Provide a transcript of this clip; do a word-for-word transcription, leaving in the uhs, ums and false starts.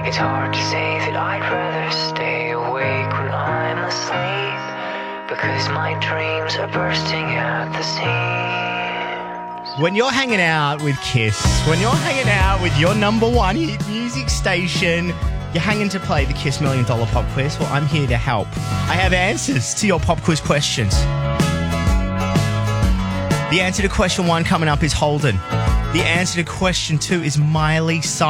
It's hard to say that I'd rather stay awake when I'm asleep, because my dreams are bursting at the seams. When you're hanging out with Kiss, when you're hanging out with your number one hit music station, you're hanging to play the Kiss Million Dollar Pop Quiz. Well, I'm here to help. I have answers to your pop quiz questions. The answer to question one coming up is Holden. The answer to question two is Miley Cyrus.